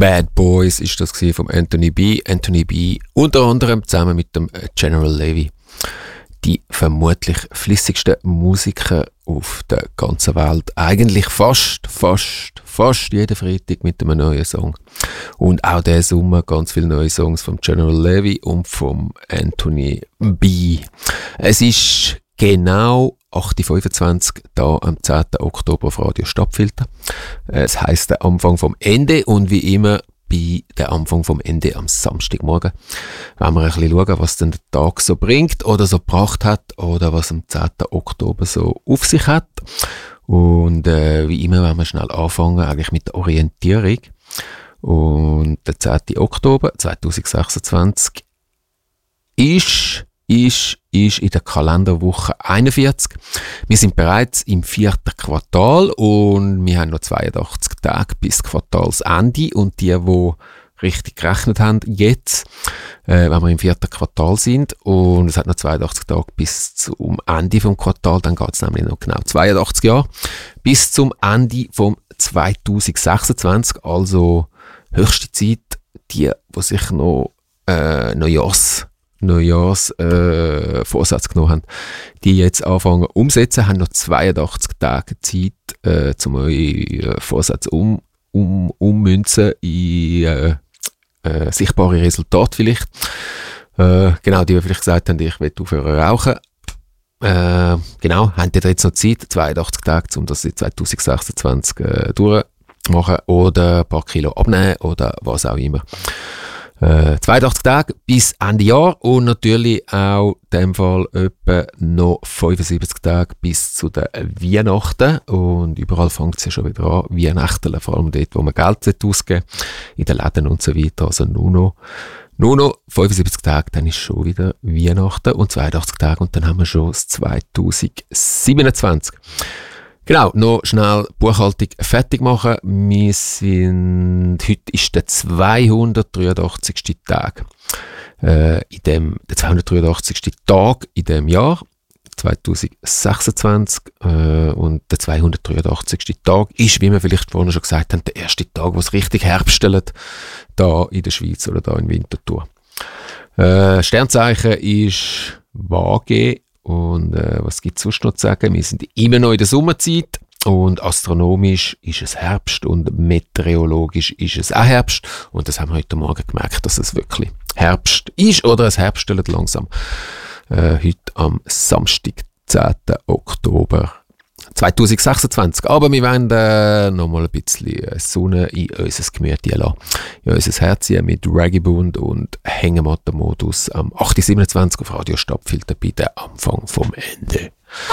Bad Boys ist das vom Anthony B. Anthony B. unter anderem zusammen mit dem General Levy. Die vermutlich flüssigsten Musiker auf der ganzen Welt. Eigentlich fast jeden Freitag mit einem neuen Song. Und auch diesen Sommer ganz viele neue Songs vom General Levy und vom Anthony B. Es ist genau 8.25 Uhr da am 10. Oktober auf Radio Stadtfilter. Es heisst der Anfang vom Ende und wie immer bei der Anfang vom Ende am Samstagmorgen. Wenn wir ein bisschen schauen, was denn der Tag so bringt oder so gebracht hat oder was am 10. Oktober so auf sich hat. Und wie immer werden wir schnell anfangen, eigentlich mit der Orientierung. Und der 10. Oktober 2026 ist in der Kalenderwoche 41. Wir sind bereits im 4. Quartal und wir haben noch 82 Tage bis Quartalsende. Und die richtig gerechnet haben, jetzt, wenn wir im 4. Quartal sind und es hat noch 82 Tage bis zum Ende vom Quartal, dann geht es nämlich noch genau 82 Jahre, bis zum Ende vom 2026, also höchste Zeit, die sich noch Vorsatz genommen haben, die jetzt anfangen umsetzen, haben noch 82 Tage Zeit, um eure Vorsätze ummünzen in sichtbare Resultate vielleicht. Genau, die vielleicht gesagt haben, ich will aufhören rauchen. Genau, haben die jetzt noch Zeit, 82 Tage, um das in 2026 durchmachen oder ein paar Kilo abnehmen oder was auch immer. 82 Tage bis Ende Jahr und natürlich auch in dem Fall etwa noch 75 Tage bis zu den Weihnachten. Und überall fängt es ja schon wieder an, Weihnachten, vor allem dort, wo man Geld ausgeben in den Läden und so weiter. Also nur noch 75 Tage, dann ist schon wieder Weihnachten und 82 Tage und dann haben wir schon das 2027. Genau, noch schnell Buchhaltung fertig machen. Heute ist der 283. Tag. Der 283. Tag in dem Jahr 2026 und der 283. Tag ist, wie wir vielleicht vorhin schon gesagt haben, der erste Tag, wo es richtig herbstelt, da in der Schweiz oder da in Winterthur. Sternzeichen ist Waage. Und was gibt es sonst noch zu sagen? Wir sind immer noch in der Sommerzeit und astronomisch ist es Herbst und meteorologisch ist es auch Herbst. Und das haben wir heute Morgen gemerkt, dass es wirklich Herbst ist oder es herbstelt langsam. Heute am Samstag, 10. Oktober 2026. Aber wir wollen noch mal ein bisschen Sonne in unser Gemüt lassen. In unser Herz mit Reggae-Bund und Hängematten-Modus am 8.27 auf Radio Stadtfilter bei der Anfang vom Ende.